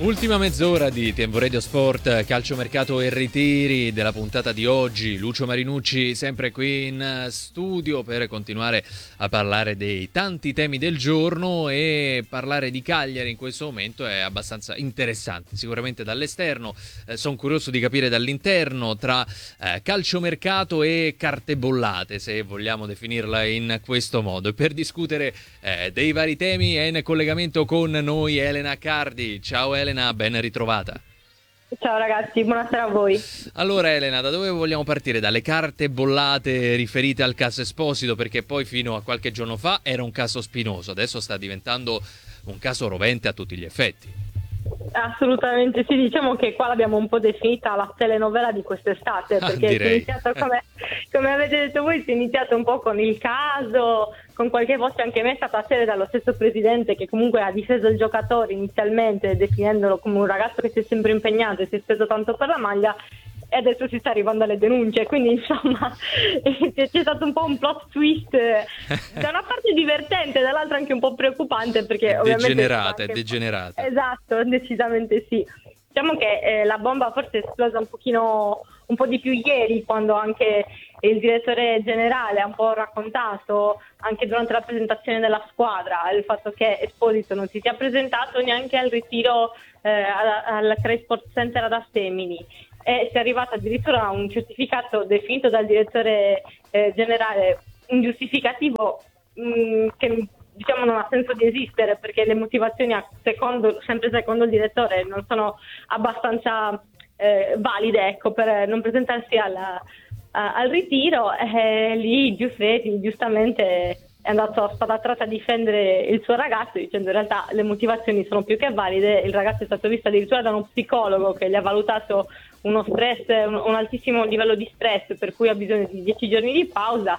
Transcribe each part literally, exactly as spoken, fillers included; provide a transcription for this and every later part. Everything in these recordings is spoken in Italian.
Ultima mezz'ora di Tempo Radio Sport, calciomercato e ritiri della puntata di oggi. Lucio Marinucci sempre qui in studio per continuare a parlare dei tanti temi del giorno, e parlare di Cagliari in questo momento è abbastanza interessante, sicuramente dall'esterno. Eh, sono curioso di capire dall'interno, tra eh, calciomercato e carte bollate, se vogliamo definirla in questo modo. E per discutere eh, dei vari temi è in collegamento con noi Elena Cardi. Ciao Elena. Elena, ben ritrovata. Ciao ragazzi, buonasera a voi. Allora Elena, da dove vogliamo partire? Dalle carte bollate riferite al caso Esposito, perché poi fino a qualche giorno fa era un caso spinoso, adesso sta diventando un caso rovente a tutti gli effetti. Assolutamente sì, diciamo che qua l'abbiamo un po' definita la telenovela di quest'estate, perché ah, si è iniziato, come, come avete detto voi, si è iniziato un po' con il caso, con qualche voce anche messa a tacere dallo stesso presidente, che comunque ha difeso il giocatore inizialmente definendolo come un ragazzo che si è sempre impegnato e si è speso tanto per la maglia, e adesso si sta arrivando alle denunce, quindi insomma c'è stato un po' un plot twist, da una parte divertente, dall'altra anche un po' preoccupante, perché ovviamente degenerata, anche... è degenerata. Esatto, decisamente sì. Diciamo che eh, la bomba forse è esplosa un pochino, un po' di più ieri, quando anche il direttore generale ha un po' raccontato, anche durante la presentazione della squadra, il fatto che Esposito non si sia presentato neanche al ritiro eh, al, al Cray Sports Center ad Astemini. E si è arrivato addirittura a un certificato definito dal direttore eh, generale, un giustificativo mh, che diciamo non ha senso di esistere, perché le motivazioni, secondo, sempre secondo il direttore, non sono abbastanza eh, valide, ecco, per non presentarsi alla, a, al ritiro. E lì Giuffredi giustamente è andato a spada tratta a difendere il suo ragazzo, dicendo in realtà le motivazioni sono più che valide. Il ragazzo è stato visto addirittura da uno psicologo che gli ha valutato uno stress, un, un altissimo livello di stress, per cui ha bisogno di dieci giorni di pausa.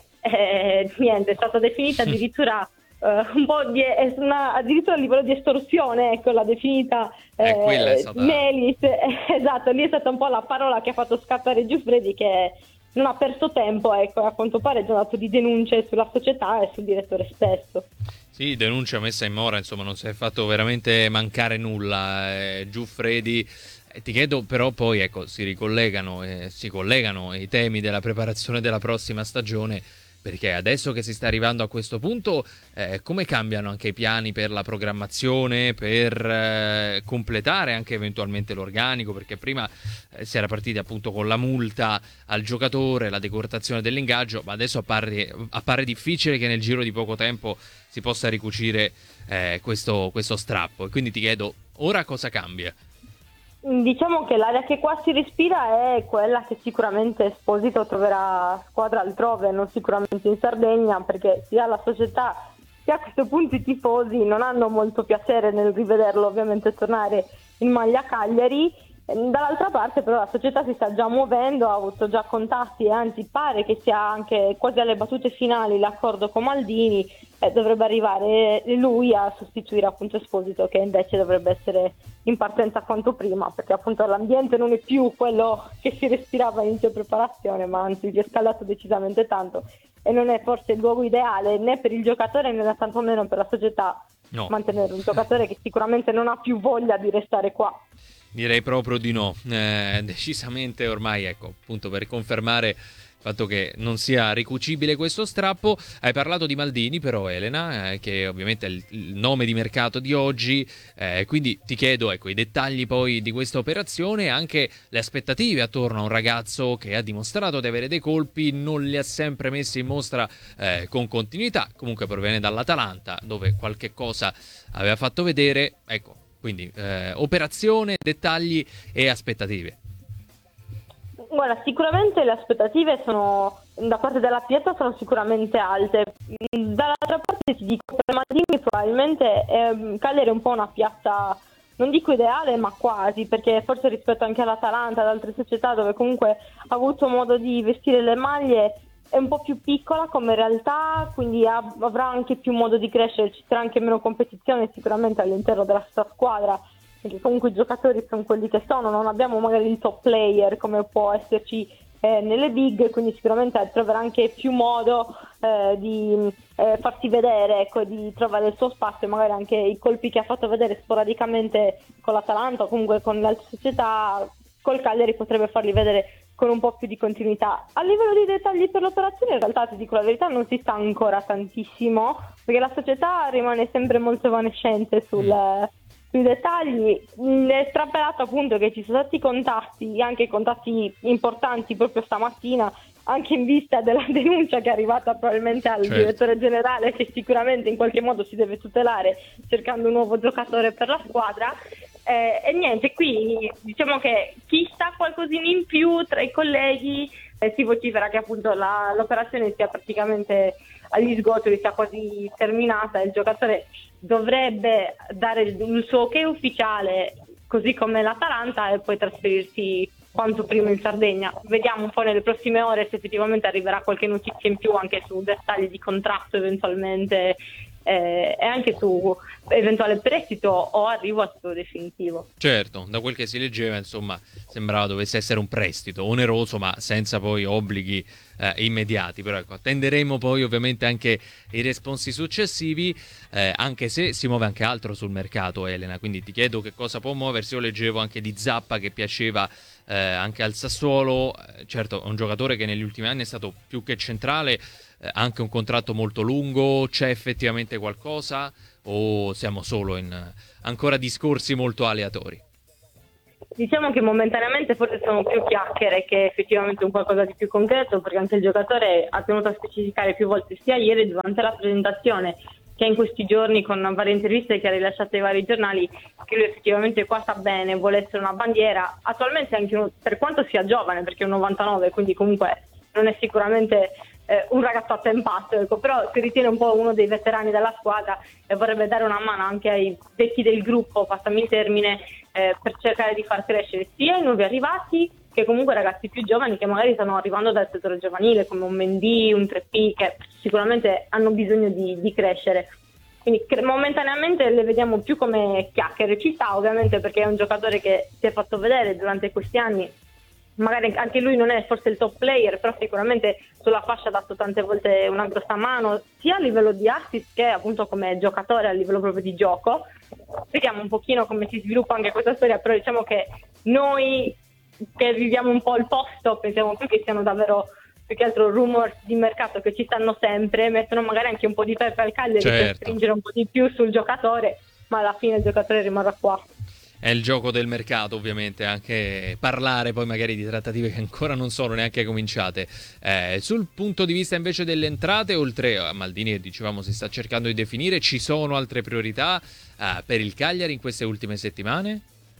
E niente, è stata definita addirittura uh, un po' di una, addirittura a livello di estorsione, ecco, l'ha definita eh, è stata... Melis. Esatto, lì è stata un po' la parola che ha fatto scappare Giuffredi, che non ha perso tempo, ecco, a quanto pare è già dato di denunce sulla società e sul direttore stesso. Sì, denuncia messa in mora, insomma non si è fatto veramente mancare nulla. eh, Giuffredi. eh, ti chiedo però poi, ecco, si ricollegano eh, si collegano i temi della preparazione della prossima stagione, perché adesso che si sta arrivando a questo punto, eh, come cambiano anche i piani per la programmazione, per eh, completare anche eventualmente l'organico, perché prima eh, si era partiti appunto con la multa al giocatore, la decurtazione dell'ingaggio, ma adesso appare, appare difficile che nel giro di poco tempo si possa ricucire eh, questo, questo strappo. E quindi ti chiedo, ora cosa cambia? Diciamo che l'aria che qua si respira è quella che sicuramente Esposito troverà squadra altrove, non sicuramente in Sardegna, perché sia la società sia a questo punto i tifosi non hanno molto piacere nel rivederlo ovviamente tornare in maglia Cagliari. Dall'altra parte però la società si sta già muovendo, ha avuto già contatti e anzi pare che sia anche quasi alle battute finali l'accordo con Maldini, e dovrebbe arrivare lui a sostituire appunto Esposito, che invece dovrebbe essere in partenza quanto prima, perché appunto l'ambiente non è più quello che si respirava in inizio preparazione, ma anzi si è scaldato decisamente tanto, e non è forse il luogo ideale né per il giocatore né tantomeno per la società, no, mantenere un giocatore che sicuramente non ha più voglia di restare qua. Direi proprio di no, eh, decisamente ormai, ecco, appunto per confermare il fatto che non sia ricucibile questo strappo. Hai parlato di Maldini però, Elena, eh, che ovviamente è il, il nome di mercato di oggi, eh, quindi ti chiedo, ecco, i dettagli poi di questa operazione e anche le aspettative attorno a un ragazzo che ha dimostrato di avere dei colpi, non li ha sempre messi in mostra eh, con continuità, comunque proviene dall'Atalanta dove qualche cosa aveva fatto vedere, ecco. Quindi eh, operazione, dettagli e aspettative. Guarda, sicuramente le aspettative sono da parte della Pietà sono sicuramente alte. Dall'altra parte ti dico, per Maldini probabilmente eh, Cagliari è un po' una piazza, non dico ideale, ma quasi, perché forse rispetto anche all'Atalanta, ad altre società dove comunque ha avuto modo di vestire le maglie, è un po' più piccola come realtà, quindi ha, avrà anche più modo di crescere, ci sarà anche meno competizione sicuramente all'interno della sua squadra, perché comunque i giocatori sono quelli che sono, non abbiamo magari il top player come può esserci eh, nelle big, quindi sicuramente troverà anche più modo eh, di eh, farsi vedere, ecco, di trovare il suo spazio, magari anche i colpi che ha fatto vedere sporadicamente con l'Atalanta o comunque con le altre società, col Cagliari potrebbe farli vedere con un po' più di continuità. A livello di dettagli per l'operazione, in realtà, ti dico la verità, non si sa ancora tantissimo, perché la società rimane sempre molto evanescente sul, sui dettagli. È strappelato appunto che ci sono stati contatti, anche contatti importanti proprio stamattina, anche in vista della denuncia che è arrivata probabilmente al certo. direttore generale, che sicuramente in qualche modo si deve tutelare cercando un nuovo giocatore per la squadra. Eh, e niente, qui diciamo che chi sa qualcosina in più tra i colleghi eh, si vocifera che appunto la, l'operazione sia praticamente agli sgoccioli, sia quasi terminata. Il giocatore dovrebbe dare il, il suo ok ufficiale, così come l'Atalanta, e poi trasferirsi quanto prima in Sardegna. Vediamo un po' nelle prossime ore se effettivamente arriverà qualche notizia in più anche su dettagli di contratto eventualmente, eh, e anche su eventuale prestito o arrivo a titolo definitivo. Certo, da quel che si leggeva, insomma, sembrava dovesse essere un prestito oneroso, ma senza poi obblighi eh, immediati. Però ecco, attenderemo poi ovviamente anche i responsi successivi, eh, anche se si muove anche altro sul mercato, Elena. Quindi ti chiedo che cosa può muoversi. Io leggevo anche di Zappa che piaceva eh, anche al Sassuolo. Eh, certo, è un giocatore che negli ultimi anni è stato più che centrale, eh, anche un contratto molto lungo. C'è effettivamente qualcosa o siamo solo in ancora discorsi molto aleatori? Diciamo che momentaneamente forse sono più chiacchiere che effettivamente un qualcosa di più concreto, perché anche il giocatore ha tenuto a specificare più volte, sia ieri durante la presentazione che in questi giorni con varie interviste che ha rilasciato ai vari giornali, che lui effettivamente qua sta bene, vuole essere una bandiera. Attualmente anche uno, per quanto sia giovane, perché è un novantanove, quindi comunque non è sicuramente Eh, un ragazzo attempato, ecco, però si ritiene un po' uno dei veterani della squadra e vorrebbe dare una mano anche ai vecchi del gruppo, passami il termine, eh, per cercare di far crescere sia i nuovi arrivati che comunque ragazzi più giovani che magari stanno arrivando dal settore giovanile, come un Mendy, un Treppi, che sicuramente hanno bisogno di, di crescere. Quindi cre- momentaneamente le vediamo più come chiacchiere. Ci sta ovviamente perché è un giocatore che si è fatto vedere durante questi anni. Magari anche lui non è forse il top player, però sicuramente sulla fascia ha dato tante volte una grossa mano, sia a livello di assist che appunto come giocatore a livello proprio di gioco. Vediamo un pochino come si sviluppa anche questa storia, però diciamo che noi che viviamo un po' il posto pensiamo più che siano davvero più che altro rumors di mercato che ci stanno sempre, mettono magari anche un po' di pepe al Cagliari, certo, per stringere un po' di più sul giocatore, ma alla fine il giocatore rimarrà qua. È il gioco del mercato, ovviamente, anche parlare poi magari di trattative che ancora non sono neanche cominciate. Eh, sul punto di vista invece delle entrate, oltre a Maldini che dicevamo si sta cercando di definire, ci sono altre priorità eh, per il Cagliari in queste ultime settimane?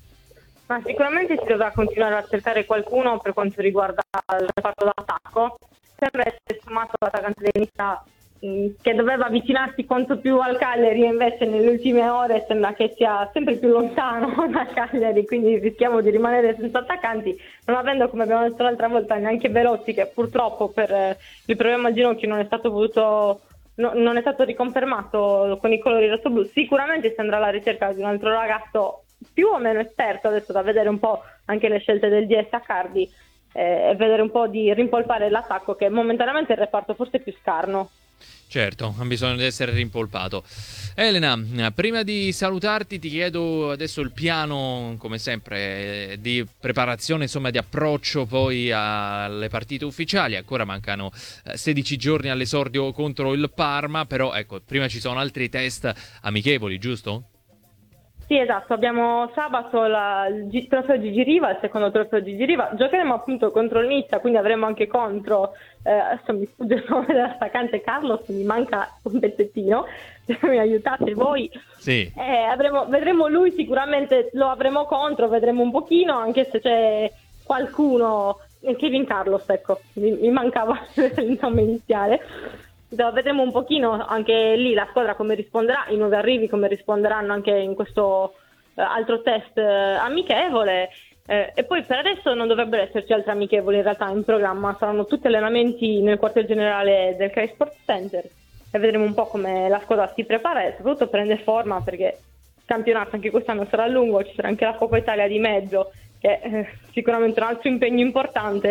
Ma sicuramente si dovrà continuare a cercare qualcuno per quanto riguarda il reparto d'attacco. Sembra essere sfumato l'attaccante dell'Inista che doveva avvicinarsi quanto più al Cagliari, e invece nelle ultime ore sembra che sia sempre più lontano dal Cagliari, quindi rischiamo di rimanere senza attaccanti, non avendo, come abbiamo detto l'altra volta, neanche Belotti, che purtroppo per eh, il problema al ginocchio non è stato voluto, no, non è stato riconfermato con i colori rossoblu. Sicuramente si andrà alla ricerca di un altro ragazzo più o meno esperto, adesso da vedere un po' anche le scelte del D S Accardi eh, e vedere un po' di rimpolpare l'attacco, che momentaneamente è il reparto forse più scarno. Certo, ha bisogno di essere rimpolpato. Elena, prima di salutarti ti chiedo adesso il piano, come sempre, di preparazione, insomma di approccio poi alle partite ufficiali. Ancora mancano sedici giorni all'esordio contro il Parma, però ecco, prima ci sono altri test amichevoli, giusto? Sì, esatto, abbiamo sabato la, il G- trofeo Gigi Riva, il secondo trofeo Gigi Riva, giocheremo appunto contro il Nizza, quindi avremo anche contro, eh, adesso mi sfugge il nome dell'attaccante Carlos, mi manca un pezzettino, se mi aiutate voi. Sì. Eh, avremo, vedremo lui sicuramente, lo avremo contro, vedremo un pochino, anche se c'è qualcuno, Kevin Carlos, ecco, mi, mi mancava il nome iniziale. Vedremo un pochino anche lì la squadra come risponderà, i nuovi arrivi come risponderanno anche in questo uh, altro test uh, amichevole, eh, e poi per adesso non dovrebbero esserci altri amichevoli in realtà in programma, saranno tutti allenamenti nel quartier generale del Kai Sports Center e vedremo un po' come la squadra si prepara e soprattutto prende forma, perché il campionato anche quest'anno sarà lungo, ci sarà anche la Coppa Italia di mezzo che è eh, sicuramente un altro impegno importante.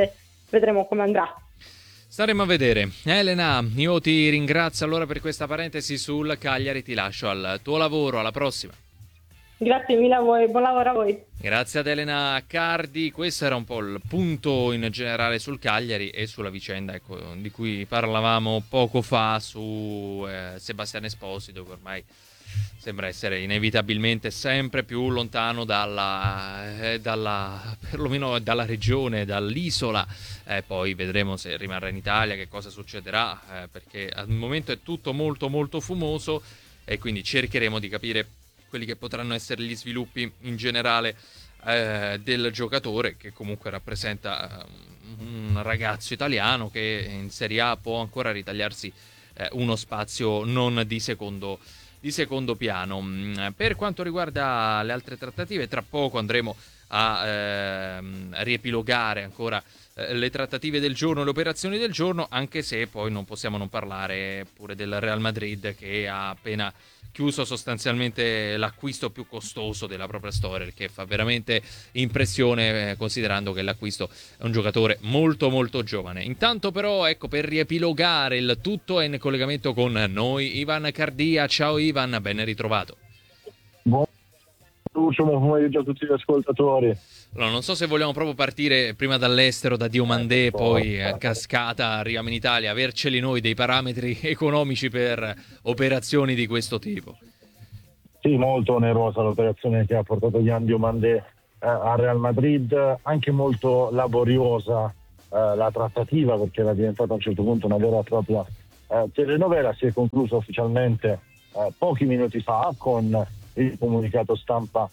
vedremo come andrà. Staremo a vedere. Elena, io ti ringrazio allora per questa parentesi sul Cagliari, ti lascio al tuo lavoro, alla prossima. Grazie mille a voi, buon lavoro a voi. Grazie ad Elena Cardi, questo era un po' il punto in generale sul Cagliari e sulla vicenda, ecco, di cui parlavamo poco fa su eh, Sebastiano Esposito, che ormai sembra essere inevitabilmente sempre più lontano dalla, eh, dalla perlomeno dalla regione, dall'isola, eh, poi vedremo se rimarrà in Italia, che cosa succederà, eh, perché al momento è tutto molto molto fumoso e quindi cercheremo di capire quelli che potranno essere gli sviluppi in generale eh, del giocatore, che comunque rappresenta un ragazzo italiano che in Serie A può ancora ritagliarsi eh, uno spazio non di secondo, di secondo piano. Per quanto riguarda le altre trattative, tra poco andremo a eh, riepilogare ancora eh, le trattative del giorno, le operazioni del giorno, anche se poi non possiamo non parlare pure del Real Madrid, che ha appena chiuso sostanzialmente l'acquisto più costoso della propria storia, il che fa veramente impressione eh, considerando che l'acquisto è un giocatore molto molto giovane. Intanto però, ecco, per riepilogare il tutto è in collegamento con noi Ivan Cardia. Ciao Ivan, ben ritrovato. Buon pomeriggio a tutti gli ascoltatori. Allora, non so se vogliamo proprio partire prima dall'estero, da Diomandé, poi a cascata arriviamo in Italia, averceli noi dei parametri economici per operazioni di questo tipo. Sì, molto onerosa l'operazione che ha portato Yan Diomandé eh, al Real Madrid, anche molto laboriosa eh, la trattativa, perché era diventata a un certo punto una vera e propria eh, telenovela. Si è conclusa ufficialmente eh, pochi minuti fa con il comunicato stampa.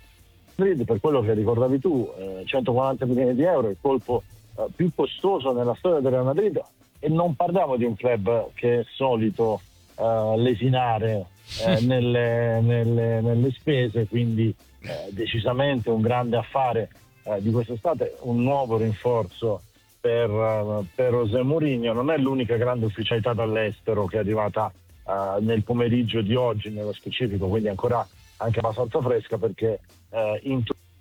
Per quello che ricordavi tu, eh, centoquaranta milioni di euro, il colpo eh, più costoso nella storia del Real Madrid, e non parliamo di un club che è solito eh, lesinare eh, nelle, nelle, nelle spese, quindi eh, decisamente un grande affare eh, di quest'estate, un nuovo rinforzo per, uh, per José Mourinho. Non è l'unica grande ufficialità dall'estero che è arrivata uh, nel pomeriggio di oggi nello specifico, quindi ancora anche abbastanza fresca, perché eh, in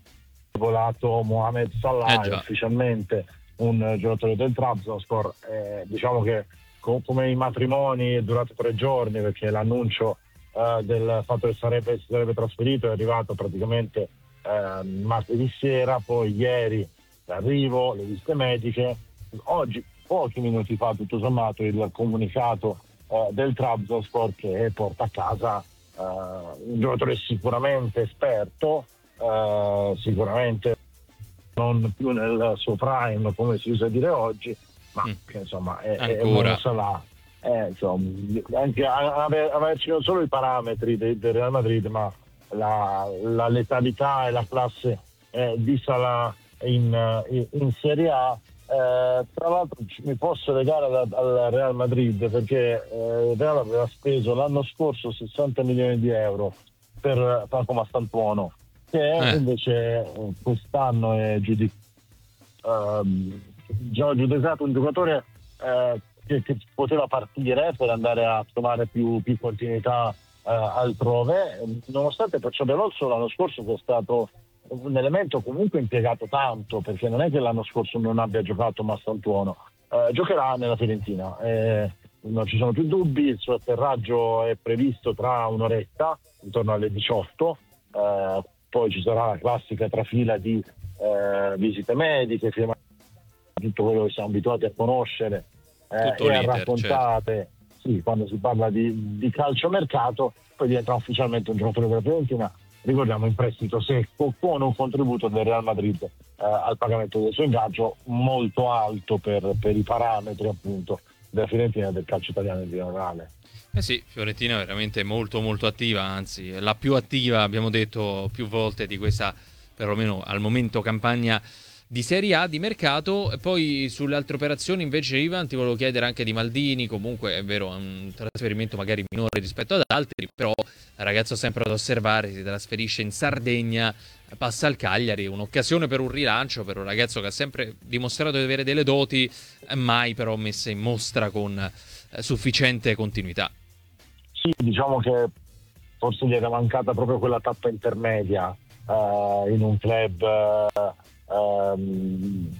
volato Mohamed Salah, eh ufficialmente un giocatore del Trabzonspor. Eh, diciamo che co- come i matrimoni è durato tre giorni, perché l'annuncio eh, del fatto che sarebbe, si sarebbe trasferito è arrivato praticamente eh, martedì sera, poi ieri l'arrivo, le visite mediche, oggi pochi minuti fa tutto sommato il comunicato eh, del Trabzonspor, che porta a casa Uh, un giocatore sicuramente esperto, uh, sicuramente non più nel suo prime, come si usa dire oggi, ma mm. che insomma è, ancora è Salah. Eh, insomma, anche aver, averci non solo i parametri de, del Real Madrid, ma la, la letalità e la classe eh, di Salah in, in, in Serie A. Eh, tra l'altro mi posso legare al, al Real Madrid, perché eh, il Real aveva speso l'anno scorso sessanta milioni di euro per Paco Mastantuono, che eh. invece quest'anno è giudic- uh, giudicato un giocatore uh, che, che poteva partire per andare a trovare più, più continuità uh, altrove, nonostante per Xabi Alonso l'anno scorso è stato un elemento comunque impiegato tanto, perché non è che l'anno scorso non abbia giocato Mastantuono. Eh, giocherà nella Fiorentina, eh, non ci sono più dubbi, il suo atterraggio è previsto tra un'oretta, intorno alle diciotto, eh, poi ci sarà la classica trafila di eh, visite mediche, firma, tutto quello che siamo abituati a conoscere eh, e a raccontate, certo. Sì, quando si parla di, di calciomercato, poi diventa ufficialmente un giocatore della Fiorentina, ricordiamo in prestito secco, con un contributo del Real Madrid eh, al pagamento del suo ingaggio molto alto per, per i parametri appunto della Fiorentina e del calcio italiano in generale. Eh sì, Fiorentina è veramente molto molto attiva, anzi la più attiva, abbiamo detto più volte, di questa perlomeno al momento campagna di Serie A, di mercato. E poi sulle altre operazioni invece, Ivan, ti volevo chiedere anche di Maldini. Comunque è vero, è un trasferimento magari minore rispetto ad altri, però ragazzo sempre da osservare, si trasferisce in Sardegna, passa al Cagliari, un'occasione per un rilancio per un ragazzo che ha sempre dimostrato di avere delle doti, mai però messe in mostra con eh, sufficiente continuità. Sì, diciamo che forse gli era mancata proprio quella tappa intermedia uh, in un club uh, um,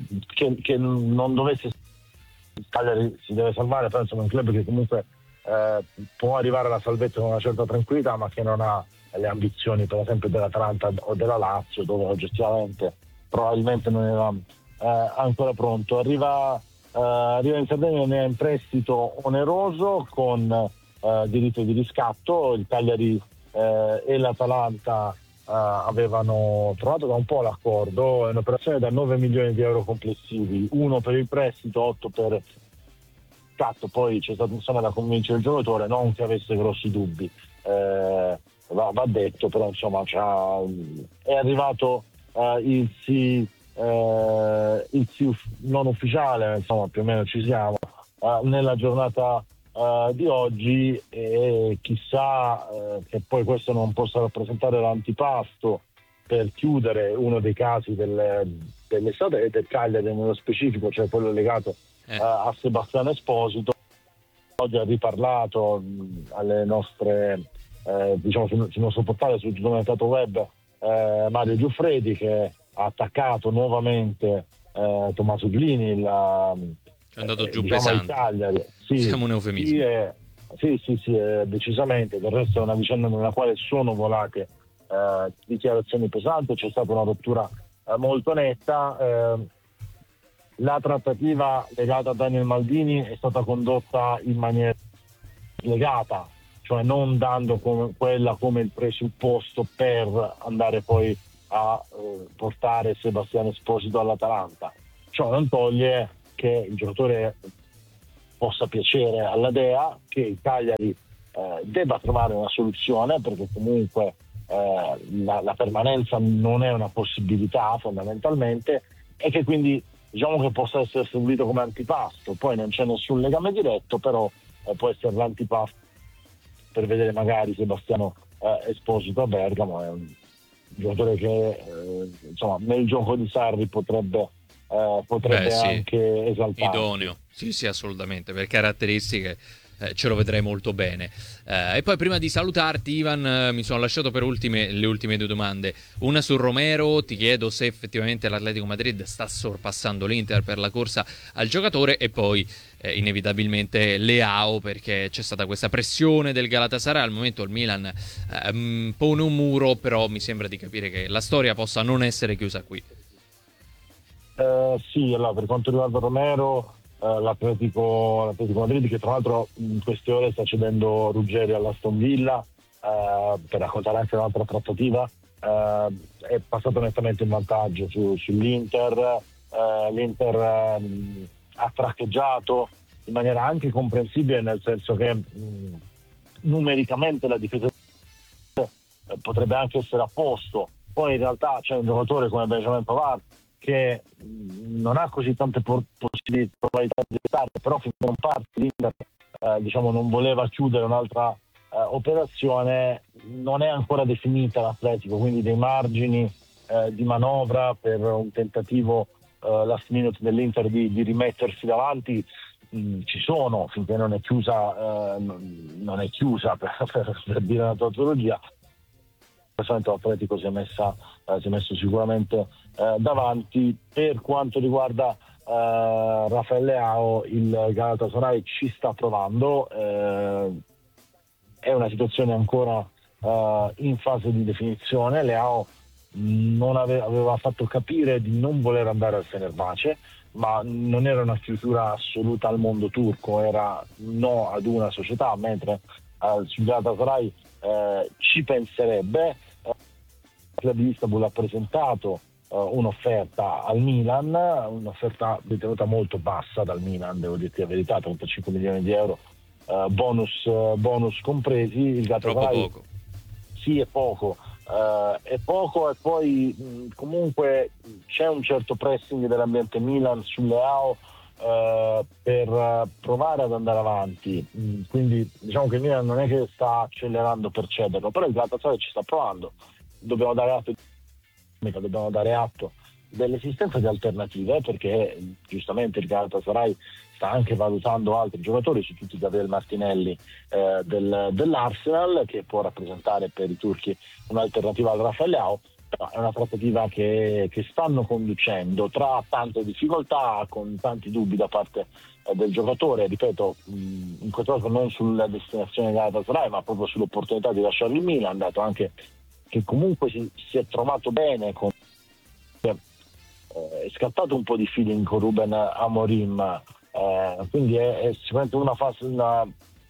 che, che non dovesse il Cagliari si deve salvare, però insomma è un club che comunque eh, può arrivare alla salvezza con una certa tranquillità, ma che non ha le ambizioni per esempio dell'Atalanta o della Lazio, dove oggettivamente probabilmente non era eh, ancora pronto. Arriva, eh, arriva in Sardegna, ne ha in prestito oneroso con eh, diritto di riscatto. Il Cagliari eh, e l'Atalanta eh, avevano trovato da un po' l'accordo, è un'operazione da nove milioni di euro complessivi, uno per il prestito, otto per il riscatto. Poi c'è stato insomma da convincere il giocatore, non che avesse grossi dubbi, eh, va, va detto, però insomma è arrivato uh, il sì, uh, il sì uff- non ufficiale, insomma più o meno ci siamo uh, nella giornata uh, di oggi, e chissà uh, che poi questo non possa rappresentare l'antipasto per chiudere uno dei casi del, dell'estate e del Cagliari nello specifico, cioè quello legato uh, a Sebastiano Esposito. Oggi ha riparlato mh, alle nostre Eh, diciamo sul, sul nostro portale, sul mercato web, eh, Mario Giuffredi, che ha attaccato nuovamente eh, Tommaso Glini, la, è andato giù eh, diciamo pesante. Italia. Sì, siamo un eufemismo. Sì, è, sì, sì, sì è, decisamente. Del resto è una vicenda nella quale sono volate eh, dichiarazioni pesanti, c'è stata una rottura eh, molto netta. Eh, la trattativa legata a Daniel Maldini è stata condotta in maniera legata, cioè non dando come, quella come il presupposto per andare poi a eh, portare Sebastiano Esposito all'Atalanta. Ciò non toglie che il giocatore possa piacere alla Dea, che il Cagliari eh, debba trovare una soluzione, perché comunque eh, la, la permanenza non è una possibilità fondamentalmente, e che quindi diciamo che possa essere seguito come antipasto. Poi non c'è nessun legame diretto, però eh, può essere l'antipasto per vedere magari Sebastiano eh, Esposito a Bergamo. È un giocatore che eh, insomma nel gioco di Sarri potrebbe, eh, potrebbe Beh, sì, anche esaltare. idoneo, sì sì assolutamente, per caratteristiche eh, ce lo vedrei molto bene. Eh, e poi prima di salutarti Ivan, eh, mi sono lasciato per ultime le ultime due domande, una su Romero. Ti chiedo se effettivamente l'Atletico Madrid sta sorpassando l'Inter per la corsa al giocatore, e poi eh, inevitabilmente Leao, perché c'è stata questa pressione del Galatasaray. Al momento il Milan ehm, pone un muro, però mi sembra di capire che la storia possa non essere chiusa qui. Eh, sì, allora, per quanto riguarda Romero, eh, l'Atletico, l'Atletico Madrid, che tra l'altro in queste ore sta cedendo Ruggeri all'Aston Villa eh, per raccontare anche un'altra trattativa, eh, è passato nettamente in vantaggio su, sull'Inter. Eh, L'Inter eh, ha traccheggiato in maniera anche comprensibile, nel senso che mh, numericamente la difesa eh, potrebbe anche essere a posto. Poi in realtà c'è un giocatore come Benjamin Pavard che mh, non ha così tante por- possibilità di stare, però finché non parte l'Inter eh, diciamo non voleva chiudere un'altra eh, operazione. Non è ancora definita l'Atletico, quindi dei margini eh, di manovra per un tentativo Uh, last minute dell'Inter di, di rimettersi davanti mh, ci sono, finché non è chiusa uh, non è chiusa per, per, per dire una tautologia. Personalmente l'Atletico si è messa uh, si è messo sicuramente uh, davanti. Per quanto riguarda uh, Rafael Leao, il Galatasaray ci sta provando, uh, è una situazione ancora uh, in fase di definizione. Leao non aveva, aveva fatto capire di non voler andare al Fenerbahce, ma non era una chiusura assoluta al mondo turco, era no ad una società, mentre eh, sul Galatasaray eh, ci penserebbe. Il club di Istanbul ha presentato eh, un'offerta al Milan, un'offerta ritenuta molto bassa dal Milan, devo dirti la verità, trentacinque milioni di euro, eh, bonus, bonus compresi. Il Galatasaray, troppo poco. Sì, è poco. Uh, è poco, e poi mh, comunque c'è un certo pressing dell'ambiente Milan sulle A O uh, per uh, provare ad andare avanti, mh, quindi diciamo che il Milan non è che sta accelerando per cederlo, però il Galatasaray ci sta provando. Dobbiamo dare atto, dobbiamo dare atto dell'esistenza di alternative, perché giustamente il Galatasaray sta anche valutando altri giocatori, su tutti Gabriel Martinelli eh, del, dell'Arsenal, che può rappresentare per i turchi un'alternativa al Rafael Leao. È una trattativa che, che stanno conducendo tra tante difficoltà, con tanti dubbi da parte eh, del giocatore, ripeto, mh, in questo caso non sulla destinazione Galatasaray, ma proprio sull'opportunità di lasciare il Milan, dato anche che comunque si, si è trovato bene, con, eh, è scattato un po' di feeling con Ruben Amorim, eh, quindi è, è sicuramente una, fase, una,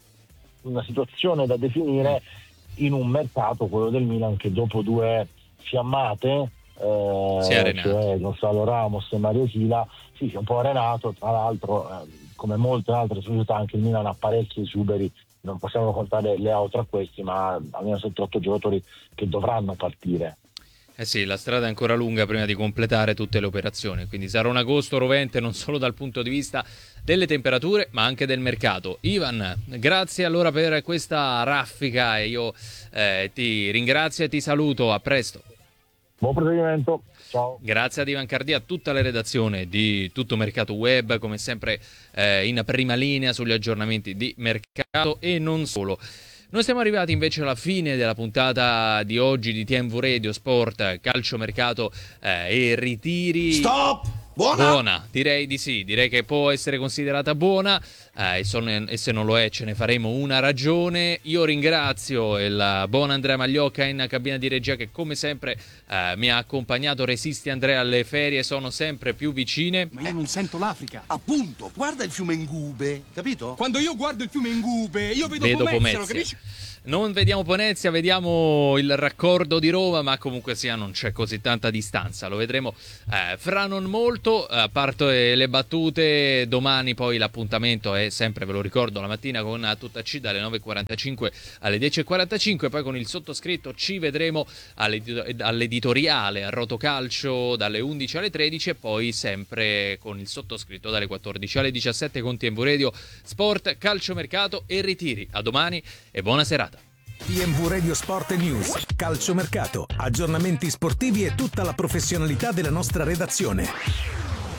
una situazione da definire in un mercato, quello del Milan, che dopo due fiammate, eh, si è arenato, cioè Gonzalo Ramos e Mario Sila, sì, si è un po' arenato. Tra l'altro, eh, come molte altre società, anche il Milan ha parecchi esuberi, non possiamo contare Leao tra questi, ma almeno sette otto giocatori che dovranno partire. Eh sì, la strada è ancora lunga prima di completare tutte le operazioni, quindi sarà un agosto rovente non solo dal punto di vista delle temperature ma anche del mercato. Ivan, grazie allora per questa raffica e io eh, ti ringrazio e ti saluto, a presto. Buon proseguimento, ciao. Grazie ad Ivan Cardia, a tutta la redazione di Tutto Mercato Web, come sempre eh, in prima linea sugli aggiornamenti di mercato e non solo. Noi siamo arrivati invece alla fine della puntata di oggi di T M V Radio Sport, calciomercato eh, e ritiri. Stop! Buona? Buona, direi di sì, direi che può essere considerata buona eh, e, son, e se non lo è ce ne faremo una ragione. Io ringrazio il buon Andrea Magliocca in cabina di regia che come sempre eh, mi ha accompagnato. Resisti Andrea, le ferie sono sempre più vicine. Ma io non sento l'Africa. Appunto, guarda il fiume Ngube, capito? Quando io guardo il fiume Ngube, io vedo, Vedo Pomezia, Pomezia. capisci? Non vediamo Pomezia, vediamo il raccordo di Roma, ma comunque sia non c'è così tanta distanza, lo vedremo eh, fra non molto. A parte le battute, domani poi l'appuntamento è sempre, ve lo ricordo, la mattina con Tutta C dalle nove e quarantacinque alle dieci e quarantacinque, poi con il sottoscritto ci vedremo all'editoriale a Rotocalcio dalle undici alle tredici e poi sempre con il sottoscritto dalle quattordici alle diciassette con T M V Radio Sport, calciomercato e ritiri. A domani e buona serata. T M V Radio Sport News, calciomercato, aggiornamenti sportivi e tutta la professionalità della nostra redazione.